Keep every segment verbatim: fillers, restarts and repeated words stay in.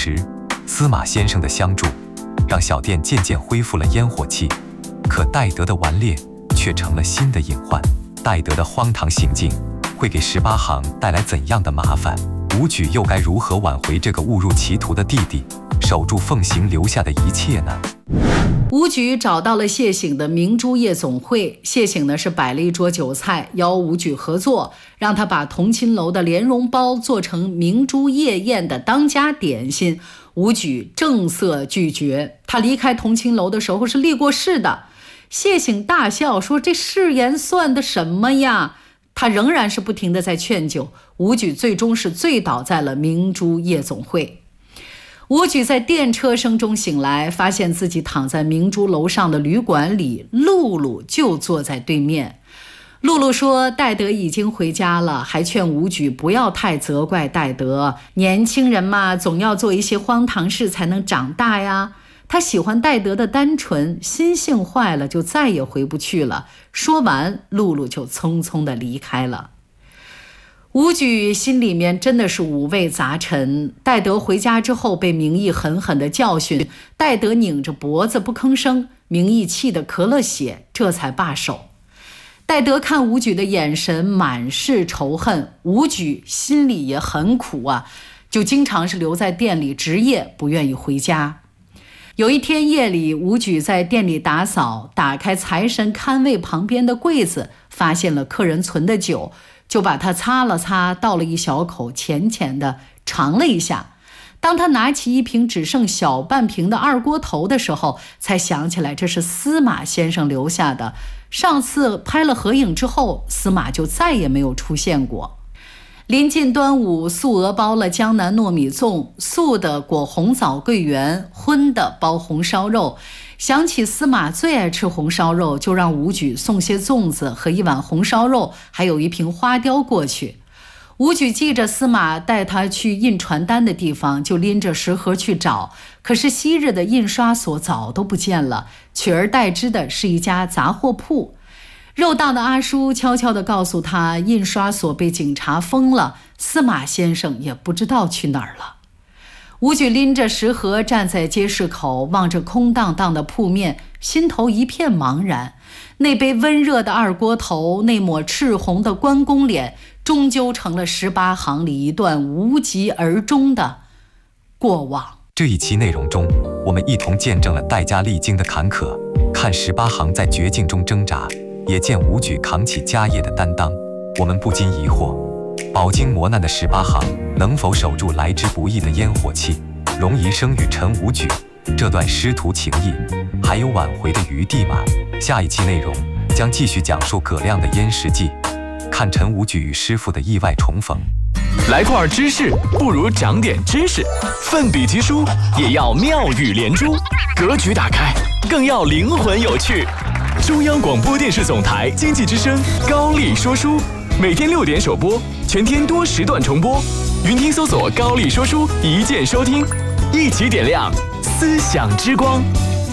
持，司马先生的相助，让小店渐渐恢复了烟火气。可戴德的顽劣却成了新的隐患。戴德的荒唐行径会给十八行带来怎样的麻烦？武举又该如何挽回这个误入歧途的弟弟，守住奉行留下的一切呢？ 武举找到了谢醒的明珠夜总会，谢醒呢是摆了一桌酒菜，邀武举合作，让他把同亲楼的莲蓉包做成明珠夜宴的当家点心。武举正色拒绝，他离开同亲楼的时候是立过誓的。谢醒大笑说：“这誓言算的什么呀？”他仍然是不停地在劝救，武举最终是醉倒在了明珠夜总会。武举在电车声中醒来，发现自己躺在明珠楼上的旅馆里，露露就坐在对面。露露说戴德已经回家了，还劝武举不要太责怪戴德，年轻人嘛，总要做一些荒唐事才能长大呀。他喜欢戴德的单纯，心性坏了就再也回不去了。说完，露露就匆匆地离开了。武举心里面真的是五味杂陈。戴德回家之后被明义狠狠地教训，戴德拧着脖子不吭声，明义气得咳了血，这才罢手。戴德看武举的眼神满是仇恨，武举心里也很苦啊，就经常是留在店里值夜，不愿意回家。有一天夜里，武举在店里打扫，打开财神看位旁边的柜子，发现了客人存的酒，就把它擦了擦，倒了一小口，浅浅的尝了一下。当他拿起一瓶只剩小半瓶的二锅头的时候，才想起来这是司马先生留下的。上次拍了合影之后，司马就再也没有出现过。临近端午，素娥包了江南糯米粽，素的裹红枣桂圆，荤的包红烧肉。想起司马最爱吃红烧肉，就让武举送些粽子和一碗红烧肉，还有一瓶花雕过去。武举记着司马带他去印传单的地方，就拎着食盒去找，可是昔日的印刷所早都不见了，取而代之的是一家杂货铺。肉档的阿叔悄悄地告诉他，印刷所被警察封了，司马先生也不知道去哪儿了。武举拎着食盒站在街市口，望着空荡荡的铺面，心头一片茫然。那杯温热的二锅头，那抹赤红的关公脸，终究成了十八行里一段无疾而终的过往。 这一期内容中，我们一同见证了戴家历经的坎坷，看十八行在绝境中挣扎，也见武举扛起家业的担当。我们不禁疑惑，饱经磨难的十八行能否守住来之不易的烟火气？容遗生与陈武举这段师徒情谊还有挽回的余地吗？下一期内容将继续讲述葛亮的燕食记，看陈武举与师傅的意外重逢。 来块知识不如长点知识，奋笔疾书也要妙语连珠，格局打开更要灵魂有趣。中央广播电视总台经济之声高丽说书，每天六点首播，全天多时段重播。云听搜索高丽说书，一键收听，一起点亮思想之光。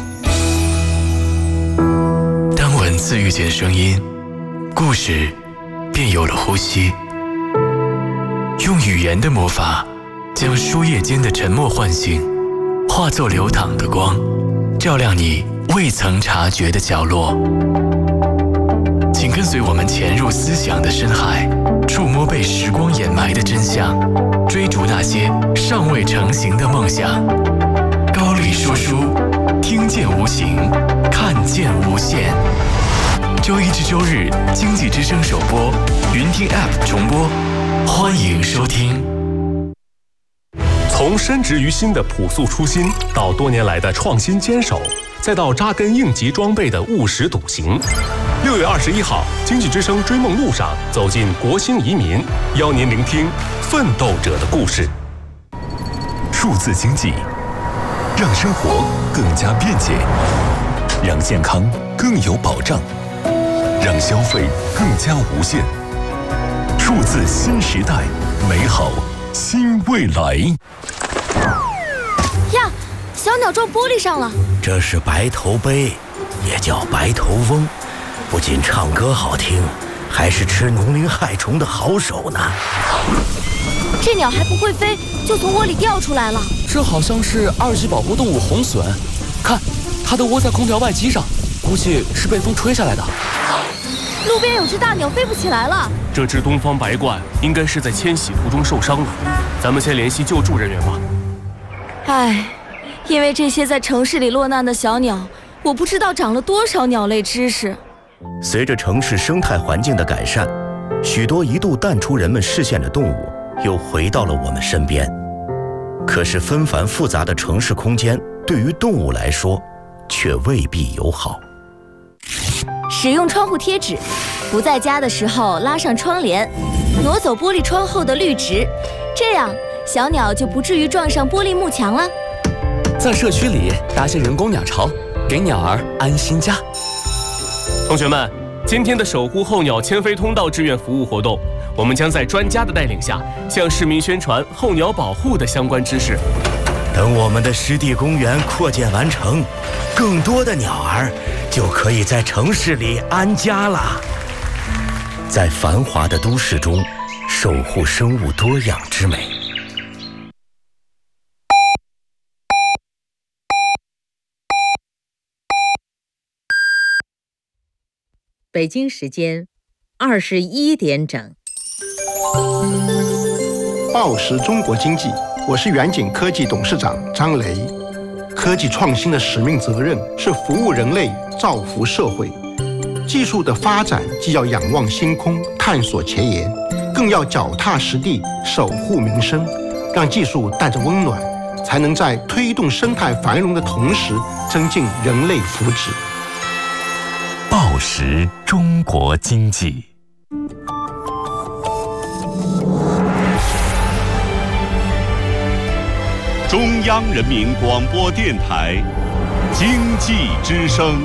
当文字遇见声音，故事便有了呼吸。用语言的魔法，将书页间的沉默唤醒，化作流淌的光，照亮你未曾察觉的角落。请跟随我们潜入思想的深海，触摸被时光掩埋的真相，追逐那些尚未成型的梦想。高丽说书，听见无形，看见无限。周一至周日，经济之声首播，云听 App 重播，欢迎收听。 从深植于心的朴素初心，到多年来的创新坚守，再到扎根应急装备的务实笃行。六月二十一号，经济之声追梦路上，走进国兴移民，邀您聆听奋斗者的故事。 数字经济让生活更加便捷，让健康更有保障，让消费更加无限。数字新时代，美好新未来。 呀，小鸟撞玻璃上了。 这是白头杯，也叫白头翁，不仅唱歌好听， 还是吃农灵害虫的好手呢。 这鸟还不会飞，就从窝里掉出来了。 这好像是二级保护动物红隼，看，它都窝在空调外机上，估计是被风吹下来的。 路边有只大鸟飞不起来了。 这只东方白鹳应该是在迁徙途中受伤了，咱们先联系救助人员吧。 唉，因为这些在城市里落难的小鸟，我不知道长了多少鸟类知识。 随着城市生态环境的改善，许多一度淡出人们视线的动物又回到了我们身边。可是纷繁复杂的城市空间对于动物来说却未必友好。 使用窗户贴纸，不在家的时候拉上窗帘，挪走玻璃窗后的绿植，这样小鸟就不至于撞上玻璃幕墙了。 在社区里搭些人工鸟巢，给鸟儿安心家。 同学们，今天的守护候鸟迁飞通道志愿服务活动，我们将在专家的带领下，向市民宣传候鸟保护的相关知识。 等我们的湿地公园扩建完成，更多的鸟儿就可以在城市里安家了。在繁华的都市中，守护生物多样之美。 北京时间二十一点整。 报时中国经济，我是远景科技董事长张雷。科技创新的使命责任是服务人类，造福社会。技术的发展既要仰望星空，探索前沿，更要脚踏实地，守护民生，让技术带着温暖，才能在推动生态繁荣的同时，增进人类福祉。 报时中国经济。 中央人民广播电台经济之声。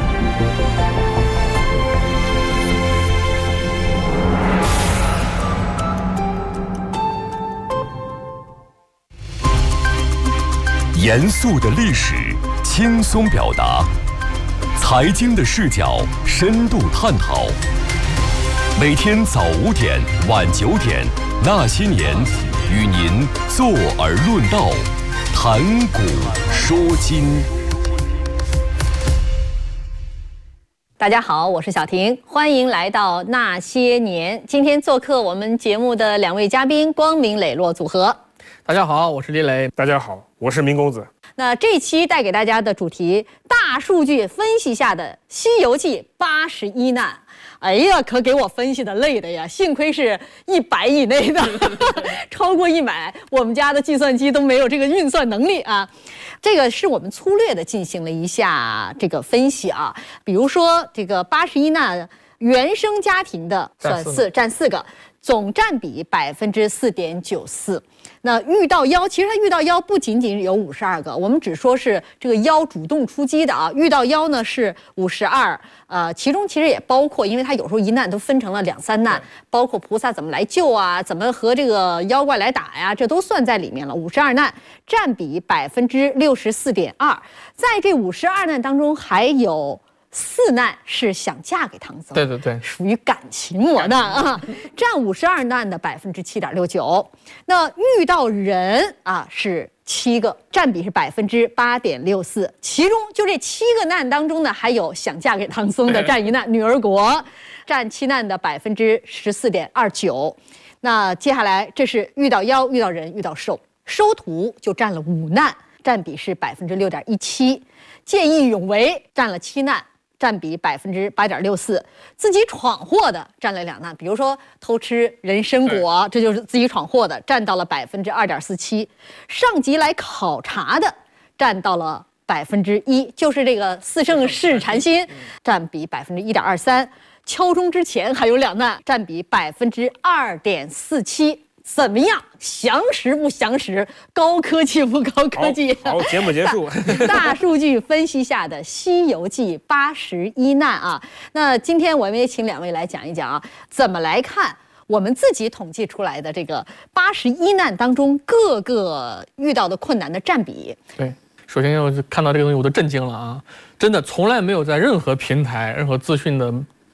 严肃的历史，轻松表达；财经的视角，深度探讨。每天早五点、晚九点，那些年，与您坐而论道，谈古说今。 大家好，我是小婷，欢迎来到那些年。今天做客我们节目的两位嘉宾，光明磊落组合。 大家好，我是李磊。 大家好，我是明公子。 那这期带给大家的主题，大数据分析下的《西游记》八十一难。哎呀，可给我分析的累的呀！幸亏是一百以内的，超过一百，我们家的计算机都没有这个运算能力啊。这个是我们粗略的进行了一下这个分析啊，比如说这个八十一难，原生家庭的算四占四个。总占比百分之四点九四，那遇到妖，其实它遇到妖不仅仅有五十二个，我们只说是这个妖主动出击的啊。遇到妖呢是五十二，呃，其中其实也包括，因为它有时候一难都分成了两三难，包括菩萨怎么来救啊，怎么和这个妖怪来打呀，这都算在里面了。五十二难占比百分之六十四点二，在这五十二难当中还有。四难是想嫁给唐僧， 对对对， 属于感情磨难啊，占五十二难的百分之七点六九。那遇到人啊是七个，占比是百分之八点六四。其中就这七个难当中呢，还有想嫁给唐僧的占一难，女儿国占七难的百分之十四点二九。那接下来这是遇到妖、遇到人、遇到兽，收徒就占了五难，占比是百分之六点一七。见义勇为占了七难。占比百分之八点六四，自己闯祸的占了两难，比如说偷吃人参果，这就是自己闯祸的，占到了百分之二点四七。上级来考察的，占到了百分之一，就是这个四圣试禅心，占比百分之一点二三。敲钟之前还有两难，占比百分之二点四七。怎么样？详实不详实？高科技不高科技？ 好，好节目结束。 大数据分析下的《西游记》八十一难啊！那今天我们也请两位来讲一讲啊，怎么来看我们自己统计出来的这个八十一难当中各个遇到的困难的占比。 对，首先我看到这个东西我都震惊了啊！真的从来没有在任何平台、任何资讯的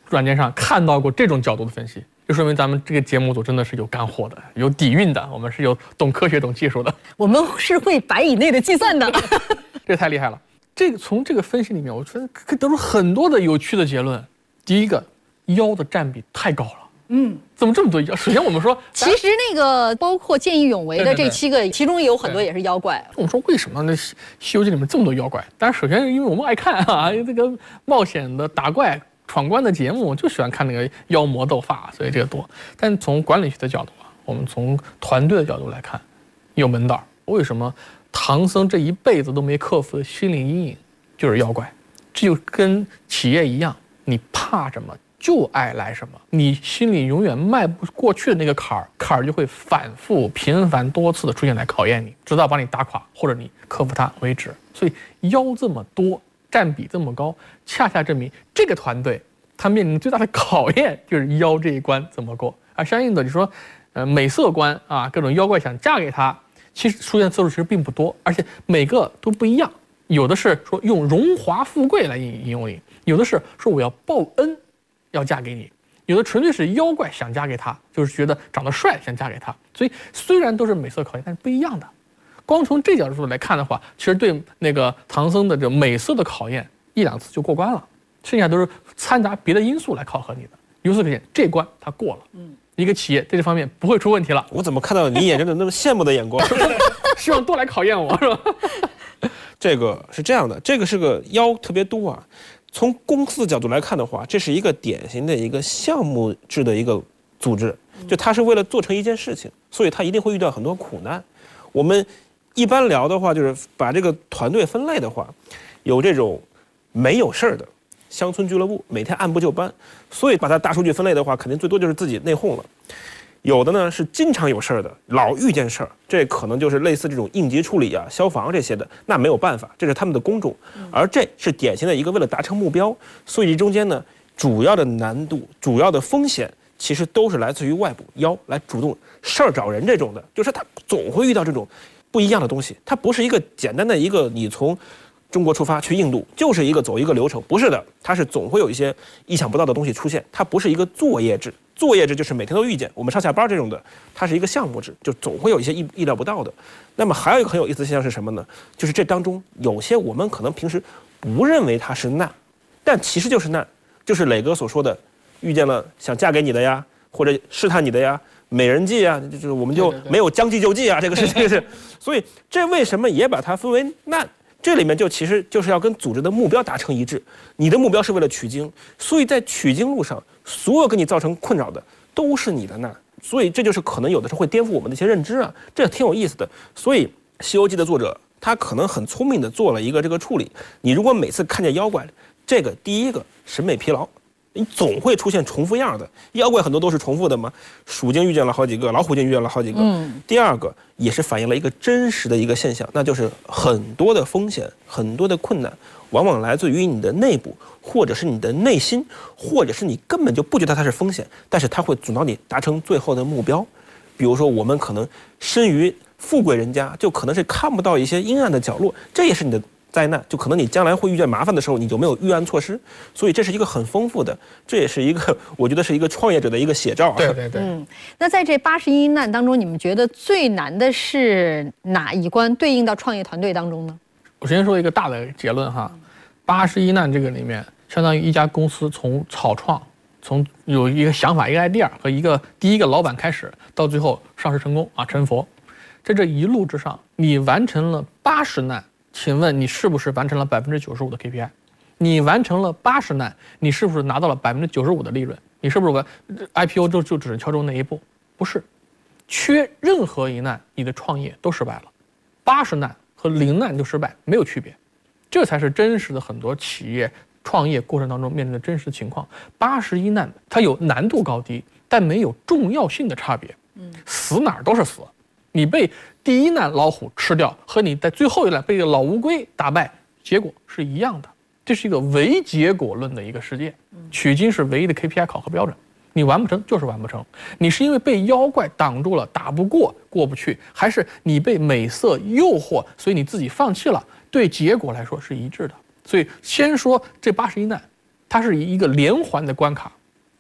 软件上看到过这种角度的分析，就说明咱们这个节目组真的是有干货的，有底蕴的，我们是有懂科学、懂技术的。 我们是会百以内的计算的， 这太厉害了。这个从这个分析里面，我觉得可以得出很多的有趣的结论。第一个，腰的占比太高了。嗯，怎么这么多妖？首先我们说， 其实那个包括见义勇为的这七个，其中也有很多也是妖怪。 我们说为什么那《西游记》里面这么多妖怪？当然，首先因为我们爱看啊，这个冒险的打怪闯关的节目，就喜欢看那个妖魔斗法，所以这个多。但从管理学的角度啊，我们从团队的角度来看，有门道。为什么唐僧这一辈子都没克服的心理阴影就是妖怪？这就跟企业一样，你怕什么？就爱来什么，你心里永远迈不过去的那个坎儿，坎儿就会反复、频繁、多次的出现来考验你，直到把你打垮或者你克服它为止。所以妖这么多，占比这么高，恰恰证明这个团队它面临最大的考验就是妖这一关怎么过。而相应的，你说，呃，美色关啊，各种妖怪想嫁给他，其实出现次数其实并不多，而且每个都不一样。有的是说用荣华富贵来引诱你，有的是说我要报恩。要嫁给你，有的纯粹是妖怪想嫁给他，就是觉得长得帅想嫁给他。所以虽然都是美色考验，但是不一样的。光从这角度来看的话，其实对那个唐僧的这美色的考验一两次就过关了，剩下都是掺杂别的因素来考核你的。由此可见，这关他过了。嗯，一个企业在这方面不会出问题了。 我怎么看到你眼中的那么羡慕的眼光？ 希望多来考验我，是吧？ 这个是这样的，这个是个妖特别多啊。从公司的角度来看的话，这是一个典型的一个项目制的一个组织，就它是为了做成一件事情，所以它一定会遇到很多苦难。我们一般聊的话，就是把这个团队分类的话，有这种没有事儿的乡村俱乐部，每天按部就班，所以把它大数据分类的话，肯定最多就是自己内讧了。有的呢是经常有事儿的，老遇见事儿，这可能就是类似这种应急处理啊、消防这些的，那没有办法，这是他们的工种。而这是典型的一个为了达成目标，所以这中间呢，主要的难度、主要的风险，其实都是来自于外部妖来主动事儿找人这种的，就是他总会遇到这种不一样的东西，它不是一个简单的一个你从中国出发去印度就是一个走一个流程，不是的，它是总会有一些意想不到的东西出现，它不是一个作业制。作业制就是每天都遇见，我们上下班这种的，它是一个项目制，就总会有一些意意料不到的。那么还有一个很有意思的现象是什么呢？就是这当中有些我们可能平时不认为它是难，但其实就是难，就是磊哥所说的，遇见了想嫁给你的呀，或者试探你的呀，美人计啊，就是我们就没有将计就计啊，这个是这个是，所以这为什么也把它分为难？这里面就其实就是要跟组织的目标达成一致，你的目标是为了取经，所以在取经路上，所有给你造成困扰的都是你的难，所以这就是可能有的时候会颠覆我们的一些认知啊，这挺有意思的。所以《西游记》的作者他可能很聪明的做了一个这个处理，你如果每次看见妖怪，这个第一个审美疲劳。你总会出现重复样的妖怪，很多都是重复的嘛。鼠精遇见了好几个，老虎精遇见了好几个。嗯。第二个也是反映了一个真实的一个现象，那就是很多的风险、很多的困难，往往来自于你的内部，或者是你的内心，或者是你根本就不觉得它是风险，但是它会阻挠你达成最后的目标。比如说，我们可能生于富贵人家，就可能是看不到一些阴暗的角落，这也是你的灾难，就可能你将来会遇见麻烦的时候，你就没有预案措施，所以这是一个很丰富的，这也是一个我觉得是一个创业者的一个写照啊。 对对对。 嗯，那在这八十一难当中，你们觉得最难的是哪一关？对应到创业团队当中呢？ 我先说一个大的结论哈，八十一难这个里面，相当于一家公司从草创，从有一个想法、一个 idea 和一个第一个老板开始，到最后上市成功啊成佛，在这一路之上，你完成了八十难。请问你是不是完成了百分之九十五的 K P I？ 你完成了八十难，你是不是拿到了百分之九十五的利润？你是不是个 I P O 就就只是敲中那一步？不是，缺任何一难，你的创业都失败了。八十难和零难就失败没有区别，这才是真实的很多企业创业过程当中面临的真实情况。八十一难它有难度高低，但没有重要性的差别。嗯，死哪儿都是死。你被第一难老虎吃掉，和你在最后一难被老乌龟打败，结果是一样的。这是一个唯结果论的一个世界，取经是唯一的 K P I 考核标准。你完不成就是完不成，你是因为被妖怪挡住了，打不过过不去，还是你被美色诱惑，所以你自己放弃了？对结果来说是一致的。所以先说这八十一难，它是一个连环的关卡，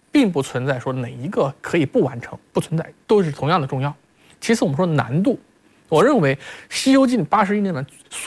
并不存在说哪一个可以不完成，不存在，都是同样的重要。其次，我们说难度，我认为《西游记》八十一年的